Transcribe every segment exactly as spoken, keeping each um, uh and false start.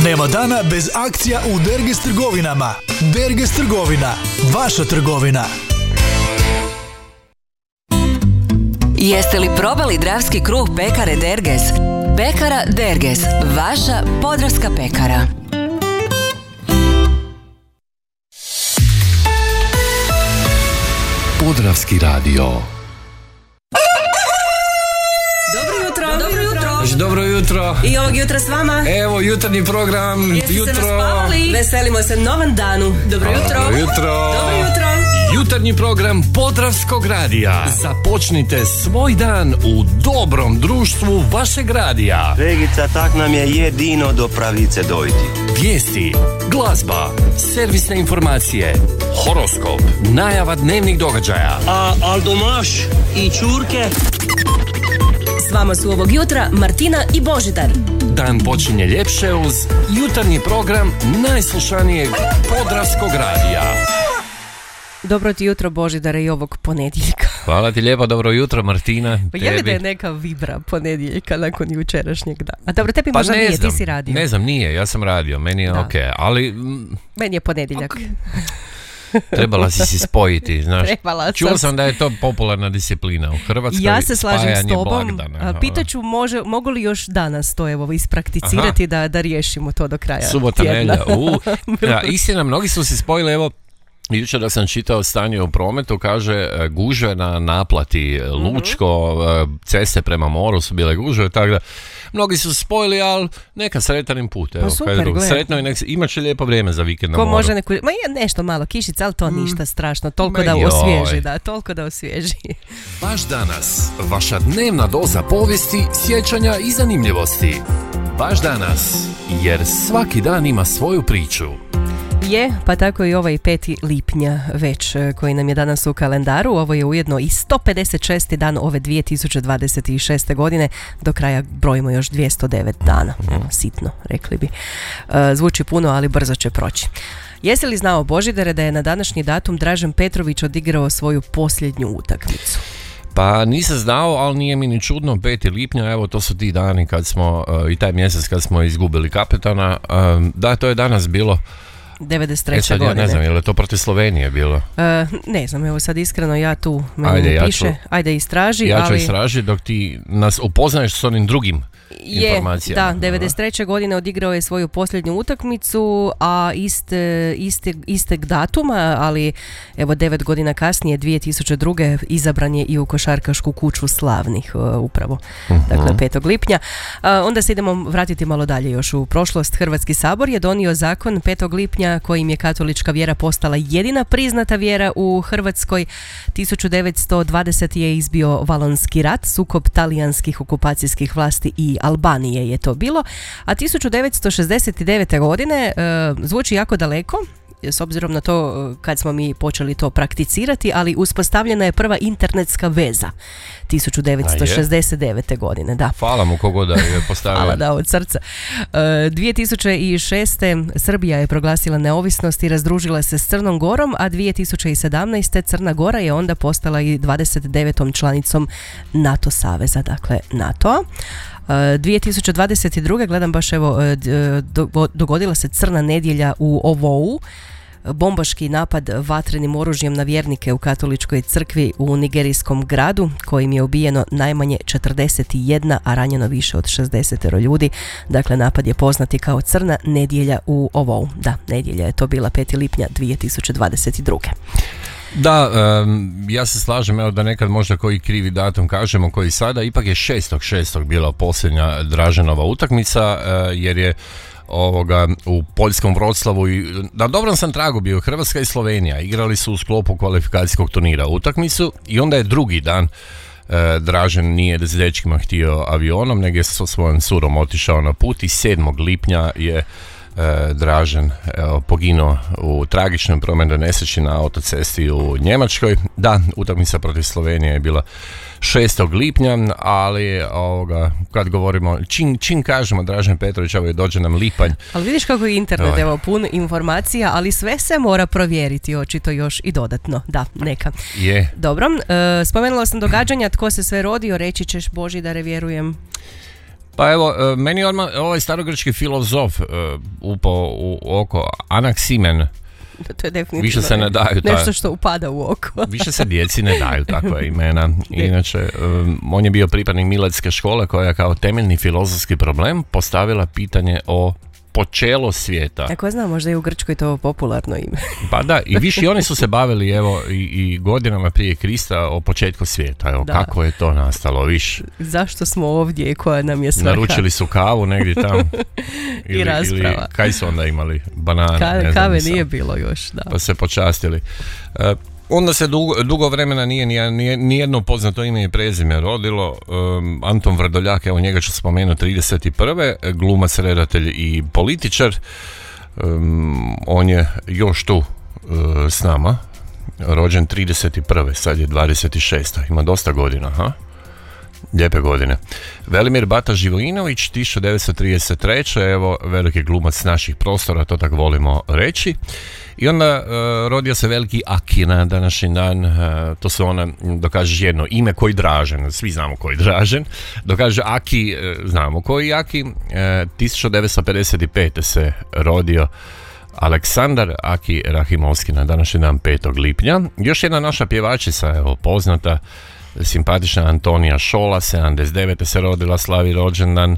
Nema dana bez akcija u Derges trgovinama. Derges trgovina, vaša trgovina. Jeste li probali dravski kruh pekare Derges? Pekara Derges, vaša podravska pekara. Podravski radio. Dobro jutro. Dobro jutro. Dobro jutro. I ovog jutra s vama. Evo jutarnji program. Jeste jutro. se naspavali? Veselimo se novom danu. Dobro jutro. Dobro jutro. Dobro jutro. Jutarnji program Podravskog radija. Započnite svoj dan u dobrom društvu vašeg radija. Regica, tak nam je jedino do pravice dojti. Vijesti, glazba, servisne informacije, horoskop, najava dnevnih događaja. A Aldomaš i Čurke? S vama su ovog jutra Martina i Božidar. Dan počinje ljepše uz jutarnji program najslušanijeg Podravskog radija. Dobro ti jutro, Božidare, i ovog ponedjeljka. Hvala ti lijepo, dobro jutro Martina. Pa je li da je neka vibra ponedjeljka nakon jučerašnjeg dana? A dobro, tebi pa možda nije, znam, ti si radio. Ne znam, nije, ja sam radio, meni je ok, ali... Meni je ponedjeljak. Trebala si si spojiti, znaš. Trebala Čuo sam. sam da je to popularna disciplina u Hrvatskoj. Ja se slažem s tobom. Blagdana. Pitaću, može, mogu li još danas to evo isprakticirati da, da riješimo to do kraja Subota, tjedna. nedjelja. U, ja, istina, mnogi su si spojili, evo, jučer da sam čitao stanje u prometu, kaže gužve na naplati Lučko, mm-hmm. ceste prema moru su bile gužve, tako da mnogi su spojili, ali neka sretan im put. Evo, pa super, sretno i nek, imat će lijepo vrijeme za vikend na Ko moru. može neku, ma je nešto malo kišica, ali to mm. ništa strašno, toliko Ma da joj. osvježi, da, toliko da osvježi. Baš danas, vaša dnevna doza povijesti, sjećanja i zanimljivosti. Baš danas, jer svaki dan ima svoju priču. Je, pa tako i ovaj peti lipnja već koji nam je danas u kalendaru. Ovo je ujedno i sto pedeset šesti dan ove dvije tisuće dvadeset šeste godine. Do kraja brojimo još dvjesto devet dana. Sitno, rekli bi. Zvuči puno, ali brzo će proći. Jesi li znao, Božidare, da je na današnji datum Dražen Petrović odigrao svoju posljednju utakmicu? Pa nisam znao, ali nije mi ni čudno, peti lipnja, evo to su ti dani kad smo, uh, i taj mjesec kad smo izgubili kapetana. Uh, da, to je danas bilo devedeset treće E sad, godine. ja ne znam, je li to protiv Slovenije bilo? Uh, ne znam, evo sad iskreno ja tu meni Ajde, ja piše, ću, ajde istraži. ja ću ali... istražiti dok ti nas upoznaješ s onim drugim je, informacijama. da, devedeset treće godine odigrao je svoju posljednju utakmicu, a iste, iste, isteg datuma, ali evo devet godina kasnije, dvije tisuće druge izabran je i u košarkašku kuću slavnih, uh, upravo, uh-huh. dakle petog lipnja. Uh, onda se idemo vratiti malo dalje još u prošlost. Hrvatski sabor je donio zakon petog lipnja kojim je katolička vjera postala jedina priznata vjera u Hrvatskoj. tisuću devetsto dvadesete je izbio Valonski rat, sukob talijanskih okupacijskih vlasti i Albanije je to bilo, a tisuću devetsto šezdeset devete godine e, zvuči jako daleko, s obzirom na to kad smo mi počeli to prakticirati, ali uspostavljena je prva internetska veza tisuću devetsto šezdeset devete godine. Da. Hvala mu kogo da je postavio. Hvala, da, od srca. E, dvije tisuće šeste. Srbija je proglasila neovisnost i razdružila se s Crnom Gorom, a dvije tisuće sedamnaeste. Crna Gora je onda postala i dvadeset devetom članicom NATO saveza, dakle NATO-a. dvije tisuće dvadeset druge. gledam baš evo dogodila se crna nedjelja u Ovou, bombaški napad vatrenim oružjem na vjernike u katoličkoj crkvi u nigerijskom gradu, kojim je ubijeno najmanje četrdeset jedan, a ranjeno više od šezdeset ljudi. Dakle, napad je poznati kao crna nedjelja u Ovou. Da, nedjelja je to bila peti lipnja dvije tisuće dvadeset druge. Da, um, ja se slažem, evo da nekad možda koji krivi datum kažemo, koji sada, ipak je šestog šestog bila posljednja Draženova utakmica, uh, jer je ovoga u poljskom Vroclavu i na dobrom sam tragu bio Hrvatska i Slovenija, igrali su u sklopu kvalifikacijskog turnira utakmicu i onda je drugi dan uh, Dražen nije s dečkima htio avionom, nego je sa svojom curom otišao na put i sedmog lipnja je Dražen evo, poginuo u tragičnoj prometnoj nesreći na autocesti u Njemačkoj. Da, utakmica protiv Slovenije je bila šestog lipnja, ali ovoga, kad govorimo, čim, čim kažemo Dražen Petrović, evo dođe nam lipanj. Ali vidiš kako je internet, evo, pun informacija, ali sve se mora provjeriti, očito još i dodatno. Da, neka. Je. Dobro, e, spomenula sam događanja, tko se sve rodio, reći ćeš, Božidare, vjerujem. Pa evo, e, meni odmah ovaj starogrčki filozof e, upao u oko, Anaksimen. To je definitivno Više se ne daju ta- nešto što upada u oko. Više se djeci ne daju takva imena. Inače, um, on je bio pripadnik Miletske škole koja je kao temeljni filozofski problem postavila pitanje o počelo svijeta. Ako ja znam, možda je u Grčkoj to popularno ime. Pa da, i više oni su se bavili evo i, i godinama prije Krista o početku svijeta. Evo, Da. kako je to nastalo, viš. Zašto smo ovdje i koja nam je svrha? Naručili su kavu negdje tamo. Ili, rasprava. ili kaj su onda imali? Banane, Ka- ne znam kave ni sam. nije bilo još, da. Pa se počastili. E, onda se dugo, dugo vremena nije ni- ni- nijedno poznato ime i prezime rodilo. Um, Anton Vrdoljak, evo njega ću spomenuti trideset prve glumac, redatelj i političar. Um, on je još tu uh, s nama, rođen trideset prve, sad je dvadeset šest, ima dosta godina, ha? Lijepe godine. Velimir Bata Živojinović, tisuću devetsto trideset treće evo veliki glumac naših prostora, to tako volimo reći. I onda e, rodio se veliki Aki na današnji dan, e, to se ona, dokažeš jedno ime koji Dražen, svi znamo koji Dražen, dokaže Aki, e, znamo koji Aki, e, tisuću devetsto pedeset pete se rodio Aleksandar Aki Rahimovski na današnji dan petog lipnja. Još jedna naša pjevačica, evo, poznata, simpatična Antonija Šola, sedamdeset devete se rodila, slavi rođendan.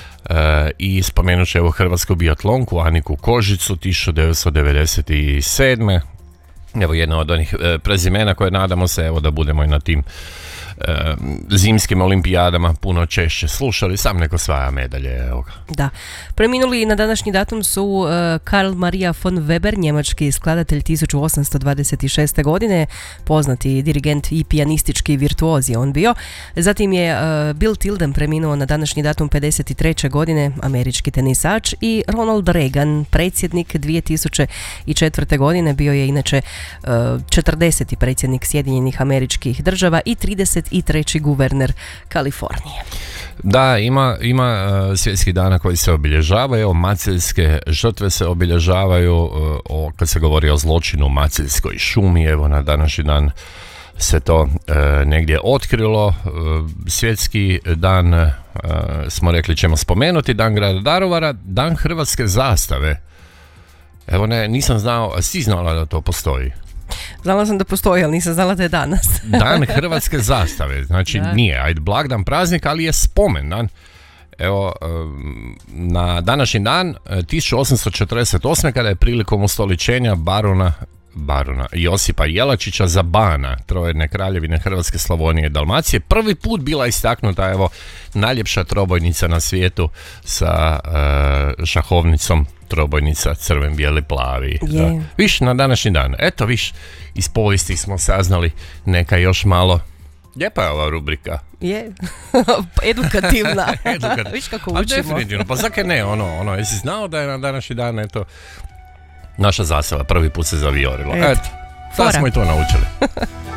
E, i spomenut ću evo hrvatsku biatlonku Aniku Kožicu, tisuću devetsto devedeset sedme Evo jedna od onih e, prezimena koje nadamo se evo da budemo i na tim e, zimskim olimpijadama puno češće slušali, sam neko svaja medalje, evo ga. Da. Preminuli na današnji datum su uh, Karl Maria von Weber, njemački skladatelj tisuću osamsto dvadeset šeste. godine, poznati dirigent i pijanistički virtuoz je on bio. Zatim je uh, Bill Tilden preminuo na današnji datum pedeset treće. godine, američki tenisač, i Ronald Reagan, predsjednik dvije tisuće četvrte. godine, bio je inače uh, četrdeseti predsjednik Sjedinjenih Američkih Država i trideset treći guverner Kalifornije. Da, ima, ima uh, svjetskih dana koji se obilježavaju, evo Maceljske žrtve se obilježavaju, uh, o, kad se govori o zločinu u Maceljskoj šumi, evo na današnji dan se to uh, negdje otkrilo. Uh, svjetski dan, uh, smo rekli ćemo spomenuti, dan grada Daruvara, dan hrvatske zastave. Evo ne, nisam znao, a si znala da to postoji? Znala sam da postoji, ali nisam znala da je danas. Dan hrvatske zastave, znači Da. nije ajde blagdan, praznik, ali je spomendan. Evo, um, na današnji dan tisuću osamsto četrdeset osme. kada je prilikom ustoličenja barona barona Josipa Jelačića za bana trojedne kraljevine Hrvatske, Slavonije i Dalmacije prvi put bila istaknuta evo najljepša trobojnica na svijetu sa uh, šahovnicom trobojnica crven, bijeli, plavi. Je. Da. Viš, na današnji dan, eto viš, iz povijesti smo saznali neka još malo. Lijepa je ova rubrika. Je, edukativna. Edukativna. Viš kako A učimo. definitivno, pa zakaj ne, ono, ono, jesi znao da je na današnji dan, eto, naša zastava prvi put se zavijorila. Eto. Eto, sad Fora. smo i to naučili.